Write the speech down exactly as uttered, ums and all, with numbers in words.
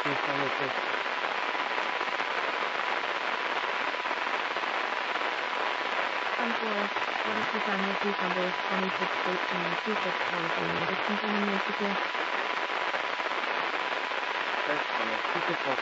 Unforest, forty-two family cucumbers, twenty-six thirteen, two six four three, this concerning your secure. First one is two six four